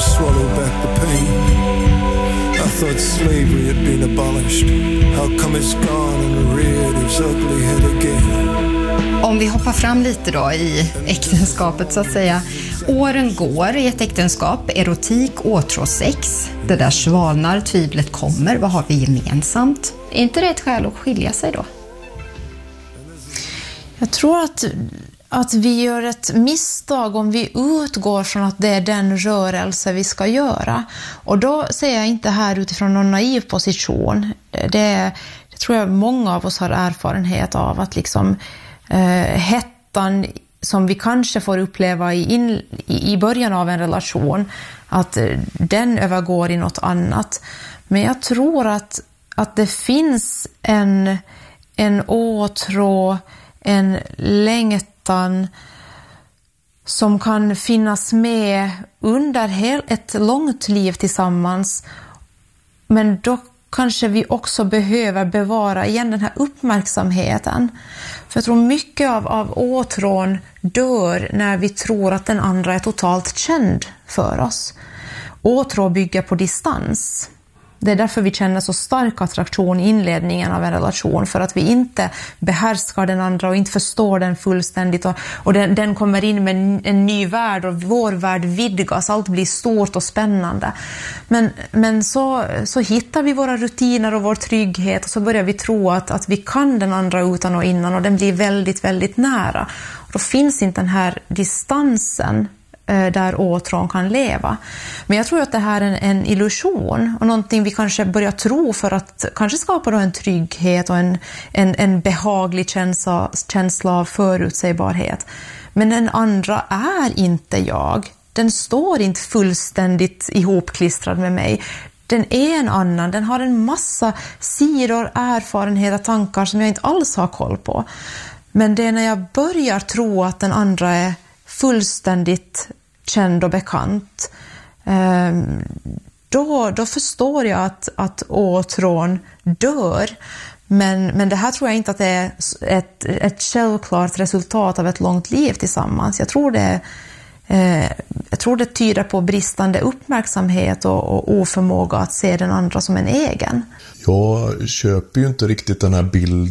and swallow back the pain. I thought slavery had been abolished. How come it's gone and reared its ugly head again? Om vi hoppar fram lite då i äktenskapet så att säga. Åren går i ett äktenskap, erotik, åtrå, sex. Det där svalnar, tvivlet kommer. Vad har vi gemensamt? Är inte det ett skäl att skilja sig då? Jag tror att vi gör ett misstag om vi utgår från att det är den rörelse vi ska göra. Och då säger jag inte här utifrån någon naiv position. Det tror jag många av oss har erfarenhet av, att liksom hettan som vi kanske får uppleva i början av en relation, att den övergår i något annat. Men jag tror att det finns en åtrå, en längtan som kan finnas med under ett långt liv tillsammans. Men då kanske vi också behöver bevara igen den här uppmärksamheten. För jag tror mycket av åtrån dör när vi tror att den andra är totalt känd för oss. Åtrå bygger på distans. Det är därför vi känner så stark attraktion i inledningen av en relation. För att vi inte behärskar den andra och inte förstår den fullständigt. Och den kommer in med en ny värld och vår värld vidgas. Allt blir stort och spännande. Men så hittar vi våra rutiner och vår trygghet. Och så börjar vi tro att vi kan den andra utan och innan. Och den blir väldigt, väldigt nära. Och då finns inte den här distansen där åtrån kan leva. Men jag tror att det här är en illusion och någonting vi kanske börjar tro för att kanske skapa då en trygghet och en behaglig känsla av förutsägbarhet. Men den andra är inte jag. Den står inte fullständigt ihopklistrad med mig. Den är en annan. Den har en massa sidor, erfarenheter, tankar som jag inte alls har koll på. Men det är när jag börjar tro att den andra är fullständigt känd och bekant, då förstår jag att åtrån dör. Men det här tror jag inte att det är ett självklart resultat av ett långt liv tillsammans. Jag tror det tyder på bristande uppmärksamhet och oförmåga att se den andra som en egen. Jag köper ju inte riktigt den här bilden